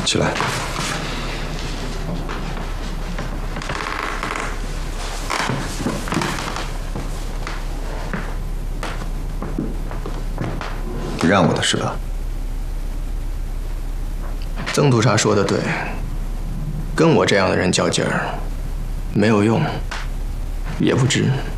起来。你让我的是吧？ 曾督察说的对，跟我这样的人较劲儿，没有用，也不值。